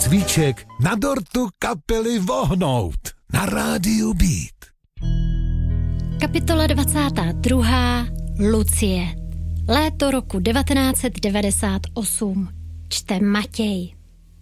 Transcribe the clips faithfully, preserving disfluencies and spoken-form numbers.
cvíček na dortu kapely Vohnout na rádiu Beat. Kapitola dvacátá druhá. Lucie. Léto roku devatenáct set devadesát osm. Čte Matěj.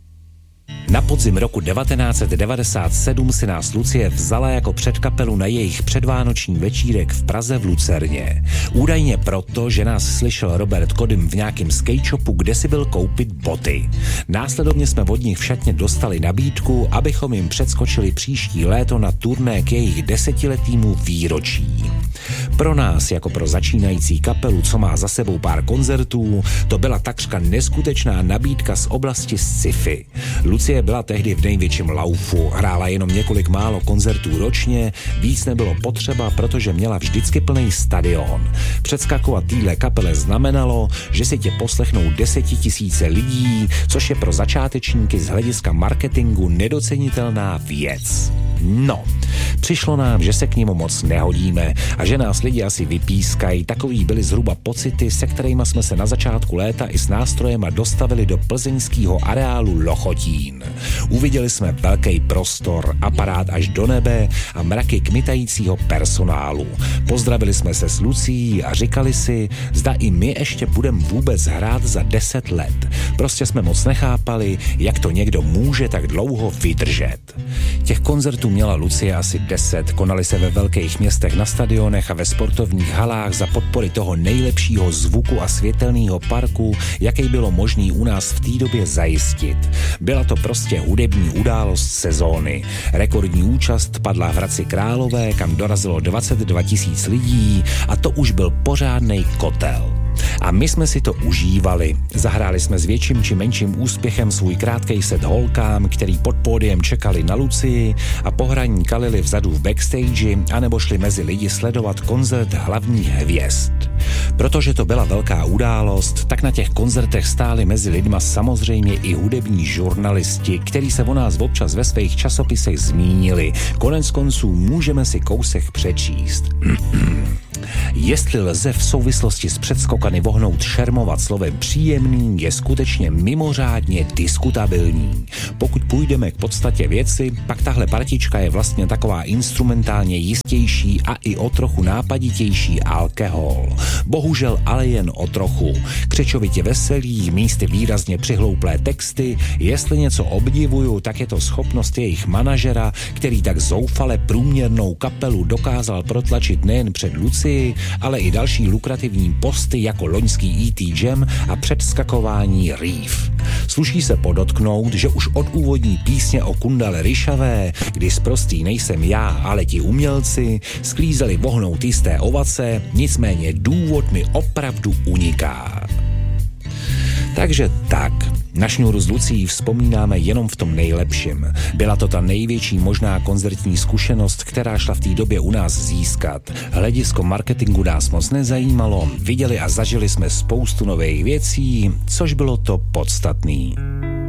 Na podzim roku devatenáct set devadesát sedm si nás Lucie vzala jako předkapelu na jejich předvánoční večírek v Praze v Lucerně. Údajně proto, že nás slyšel Robert Kodym v nějakém skateshopu, kde si byl koupit boty. Následovně jsme od nich v šatně dostali nabídku, abychom jim předskočili příští léto na turné k jejich desetiletýmu výročí. Pro nás, jako pro začínající kapelu, co má za sebou pár koncertů, to byla takřka neskutečná nabídka z oblasti sci-fi. Lucie byla tehdy v největším laufu, hrála jenom několik málo koncertů ročně, víc nebylo potřeba, protože měla vždycky plný stadion. Předskakovat týhle kapele znamenalo, že si tě poslechnou desetitisíce lidí, což je pro začátečníky z hlediska marketingu nedocenitelná věc. No, přišlo nám, že se k němu moc nehodíme a že nás lidi asi vypískají. Takový byly zhruba pocity, se kterými jsme se na začátku léta i s nástrojema dostavili do plzeňského areálu Lochotín. Uviděli jsme velký prostor, aparát až do nebe a mraky kmitajícího personálu. Pozdravili jsme se s Lucií a říkali si, zda i my ještě budeme vůbec hrát za deset let. Prostě jsme moc nechápali, jak to někdo může tak dlouho vydržet. Těch koncertů měla Lucie asi deset, konaly se ve velkých městech na stadionech a ve sportovních halách za podpory toho nejlepšího zvuku a světelného parku, jaký bylo možný u nás v té době zajistit. Byla to prostě hudební událost sezóny. Rekordní účast padla v Hradci Králové, kam dorazilo dvacet dva tisíc lidí a to už byl pořádnej kotel. A my jsme si to užívali. Zahráli jsme s větším či menším úspěchem svůj krátkej set holkám, který pod pódiem čekali na Lucii a po hraní kalili vzadu v backstage anebo šli mezi lidi sledovat koncert hlavních hvězd. Protože to byla velká událost, tak na těch koncertech stáli mezi lidma samozřejmě i hudební žurnalisti, kteří se o nás občas ve svých časopisech zmínili. Konec konců můžeme si kousek přečíst. Jestli lze v souvislosti s předskokany Vohnout šermovat slovem příjemný, je skutečně mimořádně diskutabilní. Pokud půjdeme k podstatě věci, pak tahle partička je vlastně taková instrumentálně jistější a i o trochu nápaditější alkohol. Bohužel ale jen o trochu. Křečovitě veselý, místy výrazně přihlouplé texty, jestli něco obdivuju, tak je to schopnost jejich manažera, který tak zoufale průměrnou kapelu dokázal protlačit nejen před Lucii, ale i další lukrativní posty jako loňský E T Jam a předskakování Reef. Sluší se podotknout, že už od úvodní písně o Kundale Ryšavé, kdy sprostý nejsem já, ale ti umělci, sklízeli Vohnout jisté ovace, nicméně důvod mi opravdu uniká. Takže tak, na šňůru s Lucií vzpomínáme jenom v tom nejlepším. Byla to ta největší možná koncertní zkušenost, která šla v té době u nás získat. Hledisko marketingu nás moc nezajímalo, viděli a zažili jsme spoustu nových věcí, což bylo to podstatný.